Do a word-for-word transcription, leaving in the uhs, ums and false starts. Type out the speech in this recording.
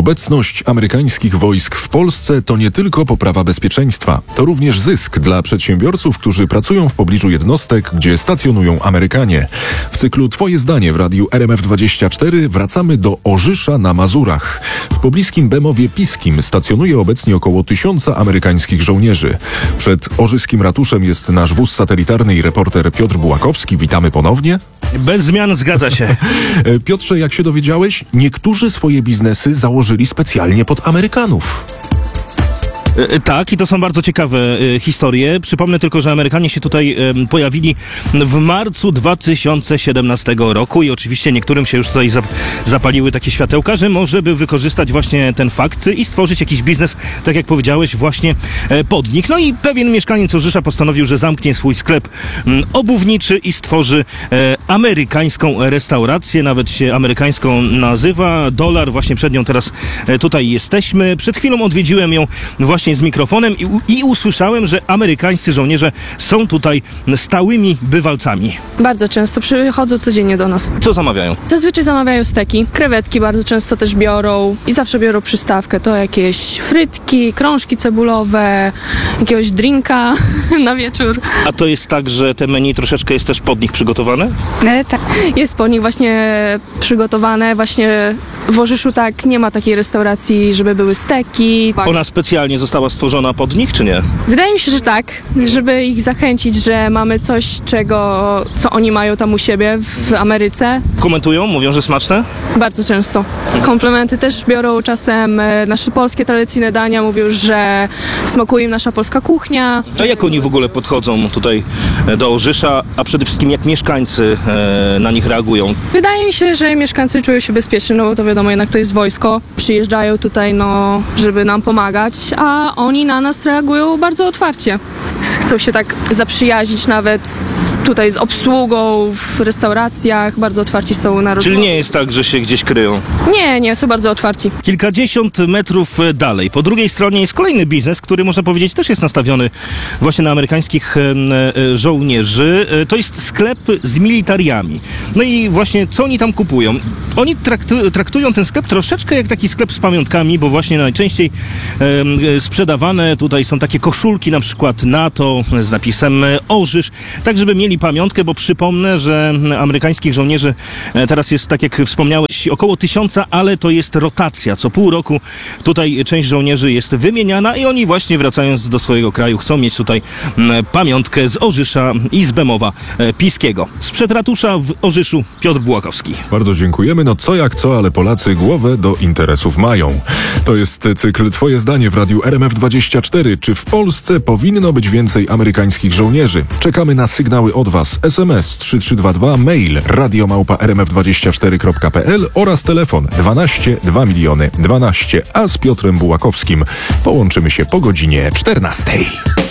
Obecność amerykańskich wojsk w Polsce to nie tylko poprawa bezpieczeństwa, to również zysk dla przedsiębiorców, którzy pracują w pobliżu jednostek, gdzie stacjonują Amerykanie. W cyklu Twoje zdanie w radiu R M F dwadzieścia cztery wracamy do Orzysza na Mazurach. W pobliskim Bemowie Piskim stacjonuje obecnie około tysiąca amerykańskich żołnierzy. Przed orzyskim ratuszem jest nasz wóz satelitarny i reporter Piotr Bułakowski. Witamy ponownie. Bez zmian, zgadza się. Piotrze, jak się dowiedziałeś, niektórzy swoje biznesy założyli specjalnie pod Amerykanów. E, tak, i to są bardzo ciekawe e, historie. Przypomnę tylko, że Amerykanie się tutaj e, pojawili w marcu dwa tysiące siedemnastego roku i oczywiście niektórym się już tutaj zap- zapaliły takie światełka, że może by wykorzystać właśnie ten fakt i stworzyć jakiś biznes, tak jak powiedziałeś, właśnie e, pod nich. No i pewien mieszkaniec Orzysza postanowił, że zamknie swój sklep m, obuwniczy i stworzy e, amerykańską restaurację, nawet się amerykańską nazywa. Dolar, właśnie przed nią teraz e, tutaj jesteśmy. Przed chwilą odwiedziłem ją właśnie z mikrofonem i, i usłyszałem, że amerykańscy żołnierze są tutaj stałymi bywalcami. Bardzo często przychodzą codziennie do nas. Co zamawiają? Zazwyczaj zamawiają steki, krewetki bardzo często też biorą i zawsze biorą przystawkę. To jakieś frytki, krążki cebulowe, jakiegoś drinka na wieczór. A to jest tak, że te menu troszeczkę jest też pod nich przygotowane? E, tak. Jest po nich właśnie przygotowane. Właśnie w Orzyszu tak nie ma takiej restauracji, żeby były steki. Ona specjalnie została stworzona pod nich, czy nie? Wydaje mi się, że tak, żeby ich zachęcić, że mamy coś, czego, co oni mają tam u siebie w Ameryce. Komentują? Mówią, że smaczne? Bardzo często. Komplementy też biorą czasem e, nasze polskie tradycyjne dania, mówią, że smakuje im nasza polska kuchnia. A jak oni w ogóle podchodzą tutaj do Orzysza, a przede wszystkim jak mieszkańcy e, na nich reagują? Wydaje mi się, że mieszkańcy czują się bezpiecznie, no bo to wiadomo, jednak to jest wojsko. Przyjeżdżają tutaj, no, żeby nam pomagać, a oni na nas reagują bardzo otwarcie. Chcą się tak zaprzyjaźnić nawet tutaj z obsługą w restauracjach, bardzo otwarci są na rozmowę. Czyli nie jest tak, że się gdzieś kryją? Nie, nie, są bardzo otwarci. Kilkadziesiąt metrów dalej, po drugiej stronie jest kolejny biznes, który można powiedzieć też jest nastawiony właśnie na amerykańskich e, e, żołnierzy. E, to jest sklep z militariami. No i właśnie co oni tam kupują? Oni traktu, traktują ten sklep troszeczkę jak taki sklep z pamiątkami, bo właśnie najczęściej e, sprzedawane tutaj są takie koszulki na przykład NATO z napisem Orzysz, tak żeby mieli pamiątkę, bo przypomnę, że amerykańskich żołnierzy teraz jest, tak jak wspomniałeś, około tysiąca, ale to jest rotacja. Co pół roku tutaj część żołnierzy jest wymieniana i oni właśnie wracając do swojego kraju chcą mieć tutaj pamiątkę z Orzysza i z Bemowa Piskiego. Sprzed ratusza w Orzyszu Piotr Bułakowski. Bardzo dziękujemy. No co jak co, ale Polacy głowę do interesów mają. To jest cykl Twoje zdanie w radiu R M F dwadzieścia cztery. Czy w Polsce powinno być więcej amerykańskich żołnierzy? Czekamy na sygnały od Was. S M S trzy trzy dwa dwa, mail radio małpa r m f dwadzieścia cztery kropka p l oraz telefon dwanaście dwa miliony dwanaście. A z Piotrem Bułakowskim połączymy się po godzinie czternastej.